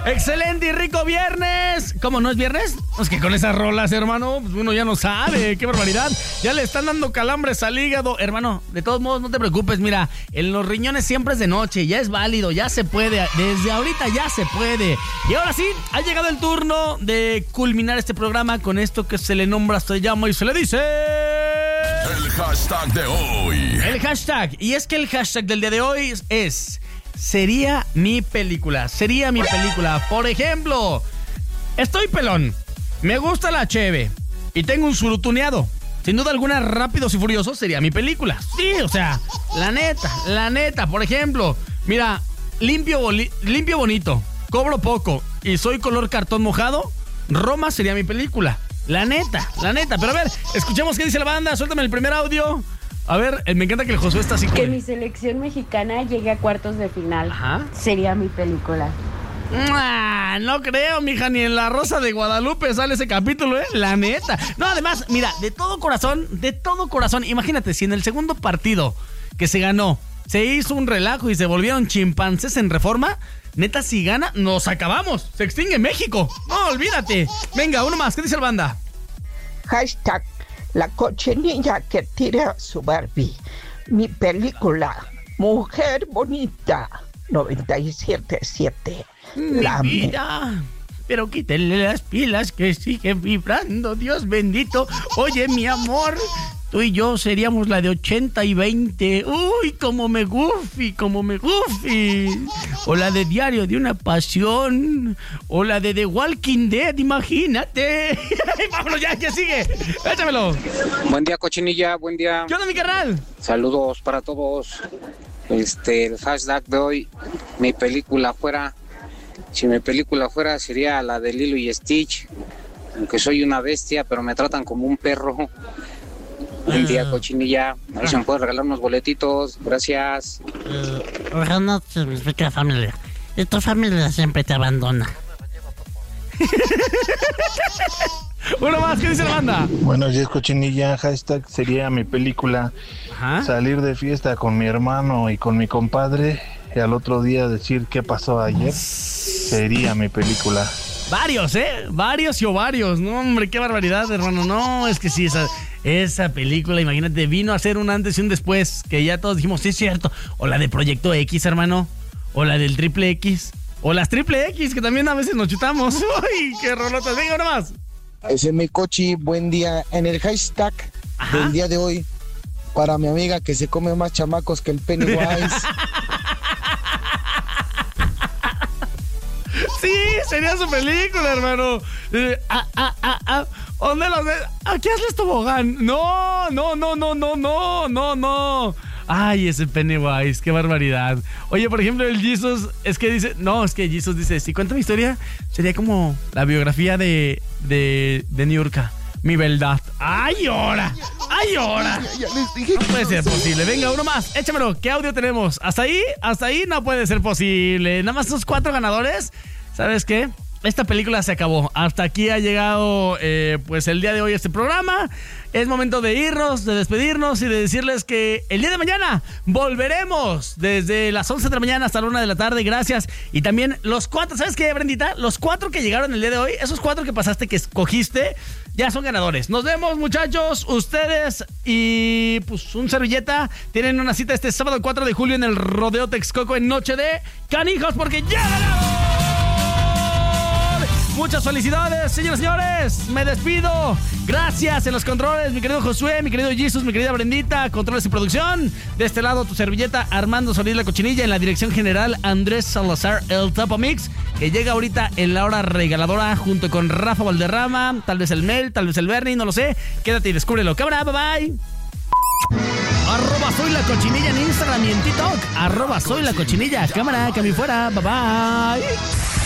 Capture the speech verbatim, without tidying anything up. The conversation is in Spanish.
Excelente y rico viernes. ¿Cómo no es viernes? Es que con esas rolas, hermano, pues uno ya no sabe. ¡Qué barbaridad! Ya le están dando calambres al hígado. Hermano, de todos modos, no te preocupes. Mira, en los riñones siempre es de noche. Ya es válido, ya se puede. Desde ahorita ya se puede. Y ahora sí, ha llegado el turno de culminar este programa con esto que se le nombra, se llama y se le dice... El hashtag de hoy. El hashtag. Y es que el hashtag del día de hoy es... Sería mi película, sería mi película. Por ejemplo, estoy pelón, me gusta la cheve y tengo un surutuneado. Sin duda alguna, Rápidos y Furiosos sería mi película. Sí, o sea, la neta, la neta. Por ejemplo, mira, limpio, boli- limpio bonito, cobro poco y soy color cartón mojado. Roma sería mi película. La neta, la neta. Pero a ver, escuchemos qué dice la banda. Suéltame el primer audio. A ver, me encanta que el Josué está así. Que mi selección mexicana llegue a cuartos de final. Ajá. Sería mi película. Ah, no creo, mija, ni en La Rosa de Guadalupe sale ese capítulo, ¿eh? La neta. No, además, mira, de todo corazón, de todo corazón, imagínate, si en el segundo partido que se ganó se hizo un relajo y se volvieron chimpancés en Reforma, neta, si gana, nos acabamos. Se extingue México. No, olvídate. Venga, uno más, ¿qué dice el banda? Hashtag la cochinilla que tira a su Barbie. Mi película, Mujer Bonita, noventa y siete punto siete. La Mi vida. Pero quítenle las pilas que sigue vibrando, Dios bendito. Oye, mi amor, tú y yo seríamos la de ochenta y veinte. Uy, como me gufi, como me gufi. O la de Diario de una Pasión. O la de The Walking Dead, imagínate. Vámonos ya, ¿qué sigue? Échamelo. Buen día, cochinilla, buen día. ¿Qué onda, mi carnal? Saludos para todos. Este, el hashtag de hoy, mi película fuera, si mi película fuera sería la de Lilo y Stitch, aunque soy una bestia, pero me tratan como un perro. Buen día, cochinilla. A ver si me puedes regalar unos boletitos. Gracias. Ojalá no te significa familia. Y tu familia siempre te abandona. Uno más, ¿qué dice la banda? Buenos días, cochinilla. Hashtag sería mi película. Ajá. Salir de fiesta con mi hermano y con mi compadre y al otro día decir qué pasó ayer. Sería mi película. Varios, ¿eh? Varios y ovarios. No, hombre, qué barbaridad, hermano. No, es que sí, esa, esa película, imagínate, vino a ser un antes y un después. Que ya todos dijimos, sí, es cierto. O la de Proyecto X, hermano. O la del Triple X. O las Triple X, que también a veces nos chutamos. ¡Uy, qué rolotas! Venga, uno más. Ese es mi cochi, buen día. En el hashtag Ajá. del día de hoy, para mi amiga que se come más chamacos que el Pennywise. Sí, sería su película, hermano. Eh, ah, ah, ah, ah. ¿Dónde los de? Aquí hazles tobogán. No, no, no, no, no, no, no, no. Ay, ese Pennywise, qué barbaridad. Oye, por ejemplo, el Jesus, es que dice, no, es que Jesus dice, si cuenta mi historia, sería como la biografía de, de, de Niurka. Mi verdad. ¡Ay, ahora! ¡Ay, ahora! No puede ser posible. Venga, uno más. Échamelo. ¿Qué audio tenemos? ¿Hasta ahí? Hasta ahí no puede ser posible. Nada más esos cuatro ganadores. ¿Sabes qué? Esta película se acabó. Hasta aquí ha llegado eh, pues el día de hoy este programa. Es momento de irnos, de despedirnos y de decirles que el día de mañana volveremos desde las once de la mañana hasta la una de la tarde. Gracias. Y también los cuatro, ¿sabes qué, Brendita? Los cuatro que llegaron el día de hoy, esos cuatro que pasaste, que escogiste, ya son ganadores. Nos vemos, muchachos. Ustedes y pues un servilleta tienen una cita este sábado cuatro de julio en el Rodeo Texcoco en Noche de Canijos, porque ya ganaron. Muchas felicidades, señoras y señores. Me despido. Gracias en los controles, mi querido Josué, mi querido Jesus, mi querida Brendita, controles y producción. De este lado, tu servilleta Armando Solís La Cochinilla. En la dirección general, Andrés Salazar, el Topomix, que llega ahorita en la hora regaladora junto con Rafa Valderrama, tal vez el Mel, tal vez el Bernie, no lo sé. Quédate y descúbrelo. Cámara, bye bye. Arroba Soy La Cochinilla en Instagram y en TikTok. Arroba Soy La Cochinilla. Cámara, que a mí fuera. Bye bye.